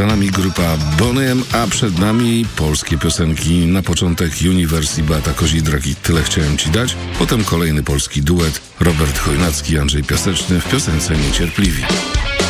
Za nami grupa Boney M, a przed nami polskie piosenki. Na początek Universe i Beata Kozidrak i Tyle chciałem ci dać. Potem kolejny polski duet Robert Chojnacki, Andrzej Piaseczny w piosence Niecierpliwi.